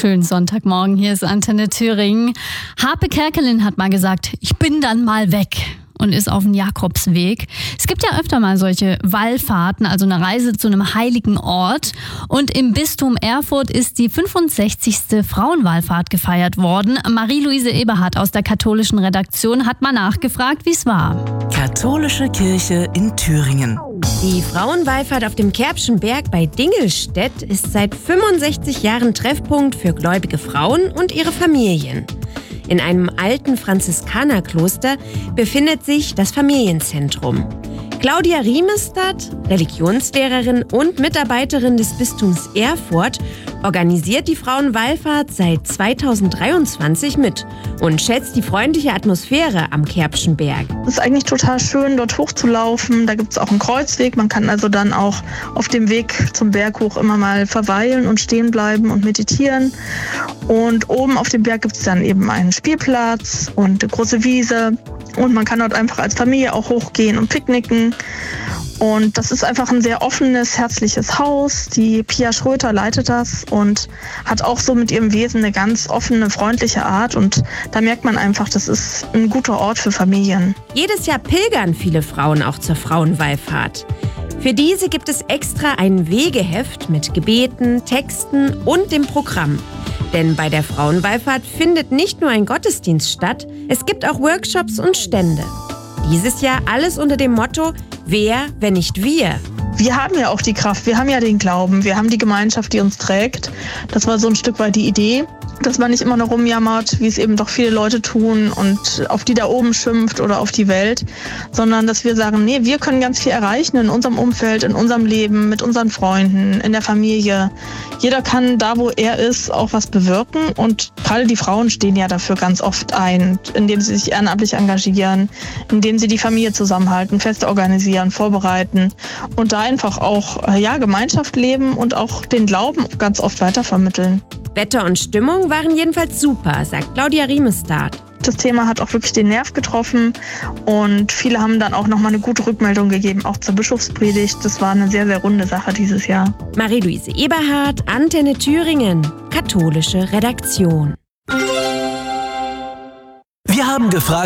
Schönen Sonntagmorgen, hier ist Antenne Thüringen. Harpe Kerkeling hat mal gesagt, ich bin dann mal weg und ist auf dem Jakobsweg. Es gibt ja öfter mal solche Wallfahrten, also eine Reise zu einem heiligen Ort. Und im Bistum Erfurt ist die 65. Frauenwallfahrt gefeiert worden. Marie-Louise Eberhardt aus der katholischen Redaktion hat mal nachgefragt, wie es war. Katholische Kirche in Thüringen. Die Frauenwallfahrt auf dem Kerbschen Berg bei Dingelstedt ist seit 65 Jahren Treffpunkt für gläubige Frauen und ihre Familien. In einem alten Franziskanerkloster befindet sich das Familienzentrum. Claudia Riemestad, Religionslehrerin und Mitarbeiterin des Bistums Erfurt, organisiert die Frauenwallfahrt seit 2023 mit und schätzt die freundliche Atmosphäre am Kerbschen Berg. Es ist eigentlich total schön, dort hochzulaufen. Da gibt es auch einen Kreuzweg. Man kann also dann auch auf dem Weg zum Berg hoch immer mal verweilen und stehen bleiben und meditieren. Und oben auf dem Berg gibt es dann eben einen Spielplatz und eine große Wiese. Und man kann dort einfach als Familie auch hochgehen und picknicken. Und das ist einfach ein sehr offenes, herzliches Haus. Die Pia Schröter leitet das und hat auch so mit ihrem Wesen eine ganz offene, freundliche Art. Und da merkt man einfach, das ist ein guter Ort für Familien. Jedes Jahr pilgern viele Frauen auch zur Frauenwallfahrt. Für diese gibt es extra ein Wegeheft mit Gebeten, Texten und dem Programm. Denn bei der Frauenwallfahrt findet nicht nur ein Gottesdienst statt, es gibt auch Workshops und Stände. Dieses Jahr alles unter dem Motto: Wer, wenn nicht wir? Wir haben ja auch die Kraft, wir haben ja den Glauben, wir haben die Gemeinschaft, die uns trägt. Das war so ein Stück weit die Idee, dass man nicht immer nur rumjammert, wie es eben doch viele Leute tun und auf die da oben schimpft oder auf die Welt, sondern dass wir sagen, nee, wir können ganz viel erreichen in unserem Umfeld, in unserem Leben, mit unseren Freunden, in der Familie. Jeder kann da, wo er ist, auch was bewirken und gerade die Frauen stehen ja dafür ganz oft ein, indem sie sich ehrenamtlich engagieren, indem sie die Familie zusammenhalten, Feste organisieren, vorbereiten und da einfach auch Gemeinschaft leben und auch den Glauben ganz oft weitervermitteln. Wetter und Stimmung waren jedenfalls super, sagt Claudia Riemestad. Das Thema hat auch wirklich den Nerv getroffen und viele haben dann auch nochmal eine gute Rückmeldung gegeben, auch zur Bischofspredigt. Das war eine sehr, sehr runde Sache dieses Jahr. Marie-Louise Eberhardt, Antenne Thüringen, katholische Redaktion. Wir haben gefragt,